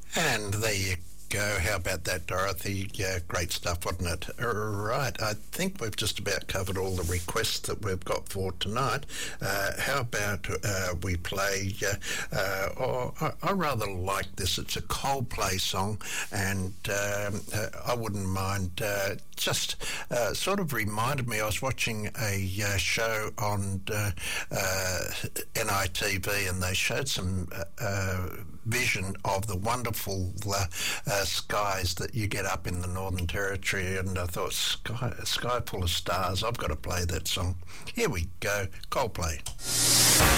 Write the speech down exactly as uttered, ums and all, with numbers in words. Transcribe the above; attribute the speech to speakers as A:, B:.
A: And there you go. How about that, Dorothy? Yeah, great stuff, wasn't it? Right, I think we've just about covered all the requests that we've got for tonight. Uh, how about uh, we play, uh, uh, oh, I, I rather like this. It's a Coldplay song, and um, uh, I wouldn't mind, uh, just uh, sort of reminded me, I was watching a uh, show on uh, uh, N I T V, and they showed some uh, uh, vision of the wonderful uh, uh, skies that you get up in the Northern Territory, and I thought, sky, sky full of stars, I've got to play that song. Here we go, Coldplay.